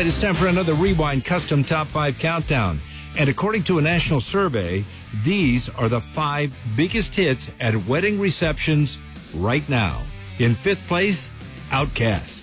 right, it's time for another Rewind Custom Top 5 Countdown. And according to a national survey, these are the 5 biggest hits at wedding receptions right now. In 5th place, Outkast.